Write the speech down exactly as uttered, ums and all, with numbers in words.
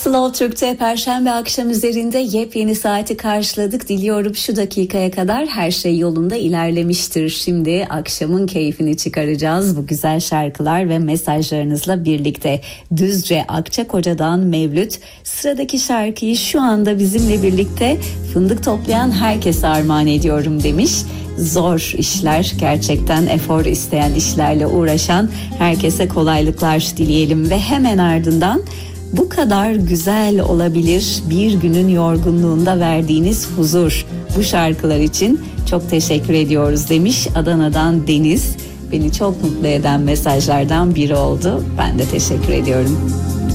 Slow Türk'te Perşembe akşam üzerinde yepyeni saati karşıladık. Diliyorum şu dakikaya kadar her şey yolunda ilerlemiştir. Şimdi akşamın keyfini çıkaracağız bu güzel şarkılar ve mesajlarınızla birlikte. Düzce Akçakoca'dan Mevlüt sıradaki şarkıyı şu anda bizimle birlikte fındık toplayan herkese armağan ediyorum demiş. Zor işler, gerçekten efor isteyen işlerle uğraşan herkese kolaylıklar dileyelim ve hemen ardından bu kadar güzel olabilir bir günün yorgunluğunda verdiğiniz huzur. Bu şarkılar için çok teşekkür ediyoruz demiş Adana'dan Deniz. Beni çok mutlu eden mesajlardan biri oldu. Ben de teşekkür ediyorum.